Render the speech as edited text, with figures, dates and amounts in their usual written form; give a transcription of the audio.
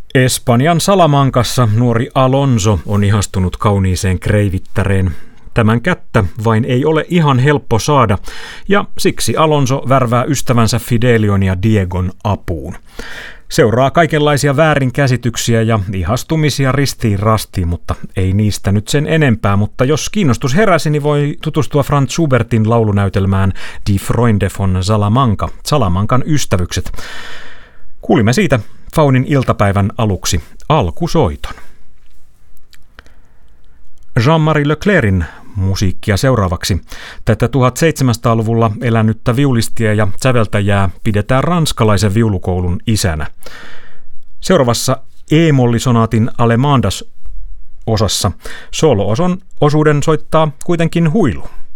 Espanjan Salamancassa nuori Alonso on ihastunut kauniiseen kreivittäreen. Tämän kättä vain ei ole ihan helppo saada, ja siksi Alonso värvää ystävänsä Fidelion ja Diegon apuun. Seuraa kaikenlaisia väärinkäsityksiä ja ihastumisia ristiin rastiin, mutta ei niistä nyt sen enempää. Mutta jos kiinnostus heräsi, niin voi tutustua Franz Schubertin laulunäytelmään Die Freunde von Salamanca, Salamancan ystävykset. Kuulimme siitä Faunin iltapäivän aluksi alkusoiton. Jean-Marie Leclerc'in musiikkia seuraavaksi. Tätä 1700-luvulla elänyttä viulistia ja säveltäjää pidetään ranskalaisen viulukoulun isänä. Seuraavassa E-mollisonaatin Allemandas osassa solo-osuuden soittaa kuitenkin huilu.